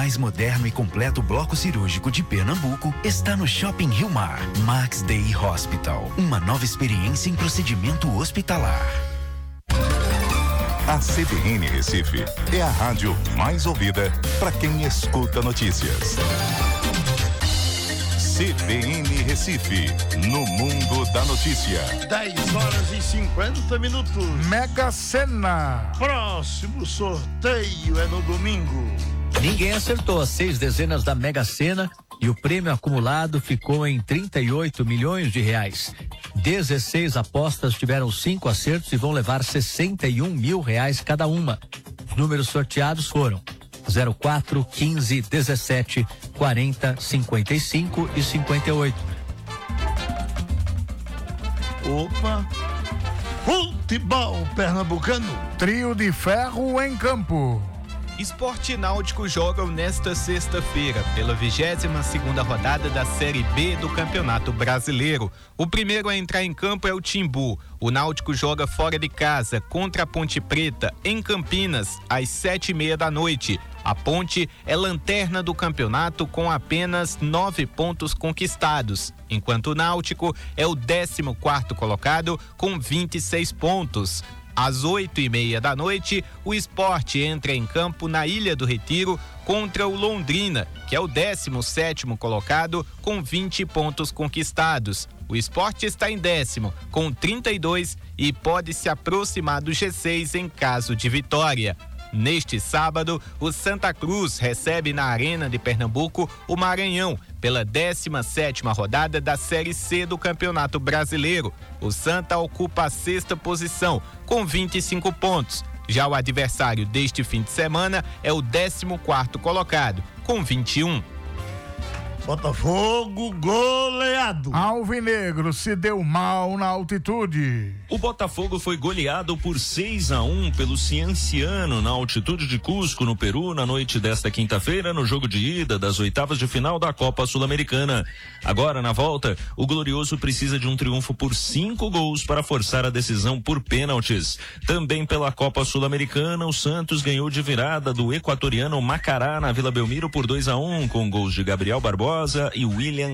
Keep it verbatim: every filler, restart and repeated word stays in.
mais moderno e completo bloco cirúrgico de Pernambuco está no Shopping Rio Mar. Max Day Hospital, uma nova experiência em procedimento hospitalar. A C B N Recife é a rádio mais ouvida para quem escuta notícias. C B N Recife, no mundo da notícia. dez horas e cinquenta minutos. Mega Sena. Próximo sorteio é no domingo. Ninguém acertou as seis dezenas da Mega Sena e o prêmio acumulado ficou em trinta e oito milhões de reais. dezesseis apostas tiveram cinco acertos e vão levar sessenta e um mil reais cada uma. Os números sorteados foram zero quatro, quinze, dezessete, quarenta, cinquenta e cinco e cinquenta e oito. Opa! Futebol pernambucano. Trio de ferro em campo. Esporte Náutico jogam nesta sexta-feira pela vigésima segunda rodada da Série B do Campeonato Brasileiro. O primeiro a entrar em campo é o Timbu. O Náutico joga fora de casa contra a Ponte Preta em Campinas às sete e meia da noite. A Ponte é lanterna do campeonato com apenas nove pontos conquistados, enquanto o Náutico é o décimo quarto colocado com vinte e seis pontos. Às oito e meia da noite, o Sport entra em campo na Ilha do Retiro contra o Londrina, que é o décimo sétimo colocado com vinte pontos conquistados. O Sport está em décimo com trinta e dois e pode se aproximar do G seis em caso de vitória. Neste sábado, o Santa Cruz recebe na Arena de Pernambuco o Maranhão pela décima sétima rodada da Série C do Campeonato Brasileiro. O Santa ocupa a sexta posição com vinte e cinco pontos. Já o adversário deste fim de semana é o décimo quarto colocado com vinte e um. Botafogo goleado. Alvinegro se deu mal na altitude. O Botafogo foi goleado por seis a um pelo Cienciano na altitude de Cusco, no Peru, na noite desta quinta-feira, no jogo de ida das oitavas de final da Copa Sul-Americana. Agora, na volta, o Glorioso precisa de um triunfo por cinco gols para forçar a decisão por pênaltis. Também pela Copa Sul-Americana, o Santos ganhou de virada do equatoriano Macará na Vila Belmiro por dois a um, com gols de Gabriel Barbosa e William